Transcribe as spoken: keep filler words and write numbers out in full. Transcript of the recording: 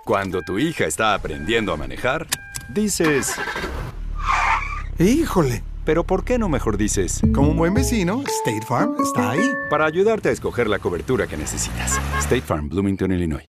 Cuando tu hija está aprendiendo a manejar, dices... ¡Híjole! Pero ¿por qué no mejor dices? Como un buen vecino, State Farm está ahí. Para ayudarte a escoger la cobertura que necesitas. State Farm, Bloomington, Illinois.